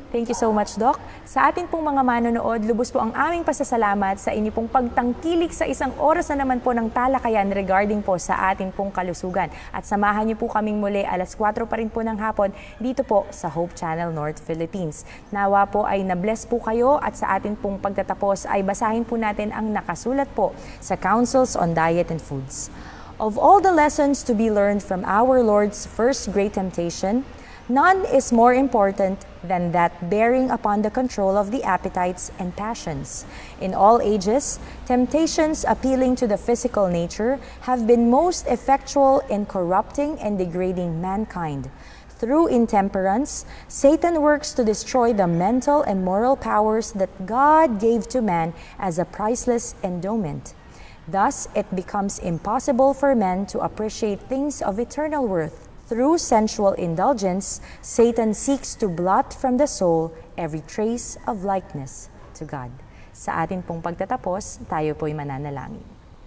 Thank you so much, Doc. Sa atin pong mga manonood, lubos po ang aming pasasalamat sa inyo pong pagtangkilik sa isang oras na naman po ng talakayan regarding po sa atin pong kalusugan. At samahan niyo po kaming muli 4:00 pa rin po ng hapon dito po sa Hope Channel North Philippines. Nawa po ay na-bless po kayo at sa atin pong pagtatapos ay basahin po natin ang nakasulat po sa Counsels on Diet and Foods. Of all the lessons to be learned from our Lord's first great temptation, none is more important than that bearing upon the control of the appetites and passions. In all ages, temptations appealing to the physical nature have been most effectual in corrupting and degrading mankind. Through intemperance, Satan works to destroy the mental and moral powers that God gave to man as a priceless endowment. Thus, it becomes impossible for men to appreciate things of eternal worth. Through sensual indulgence, Satan seeks to blot from the soul every trace of likeness to God. Sa atin pong pagtatapos, tayo po'y mananalangin.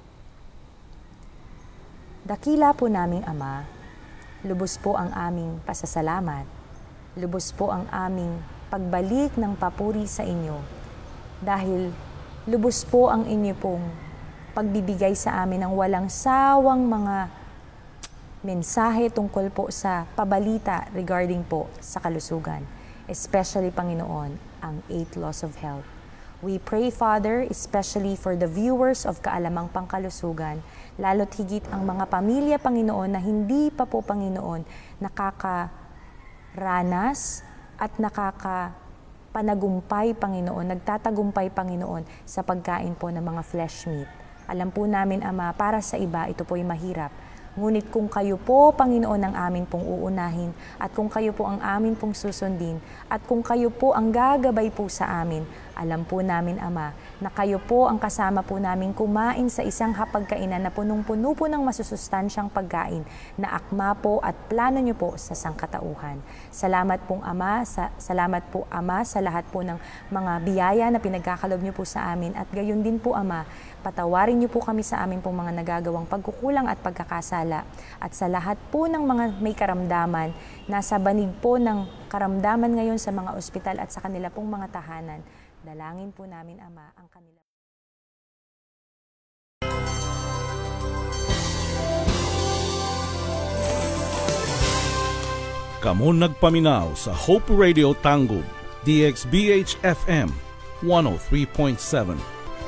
Dakila po naming Ama, lubos po ang aming pasasalamat, lubos po ang aming pagbalik ng papuri sa inyo, dahil lubos po ang inyo pong pagbibigay sa amin ng walang sawang mga mensahe tungkol po sa pabalita regarding po sa kalusugan. Especially, Panginoon, ang 8 laws of health. We pray, Father, especially for the viewers of Kaalamang Pangkalusugan, lalo't higit ang mga pamilya, Panginoon, na hindi pa po, Panginoon, nakakaranas at nakakapanagumpay, Panginoon, nagtatagumpay, Panginoon, sa pagkain po ng mga flesh meat. Alam po namin, Ama, para sa iba, ito po'y mahirap. Ngunit kung kayo po, Panginoon, ang amin pong uunahin, at kung kayo po ang amin pong susundin, at kung kayo po ang gagabay po sa amin, alam po namin, Ama, na kayo po ang kasama po namin kumain sa isang hapagkainan na punong-puno po ng masusustansyang pagkain na akma po at plano niyo po sa sangkatauhan. Salamat pong Ama, salamat po Ama sa lahat po ng mga biyaya na pinagkakalob niyo po sa amin, at gayon din po, Ama, patawarin niyo po kami sa amin pong mga nagagawang pagkukulang at pagkakasala. At sa lahat po ng mga may karamdaman, nasa banig po ng karamdaman ngayon sa mga ospital at sa kanila pong mga tahanan, dalangin po namin, Ama, ang kanila. Kamo nagpaminaw sa Hope Radio Tangub, DXBH FM 103.7.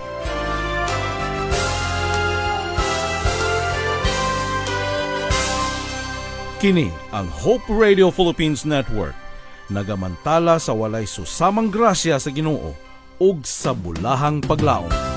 Kini ang Hope Radio Philippines Network, nagamantala sa walay susamang grasya sa Ginoo ug sa bulahang paglaom.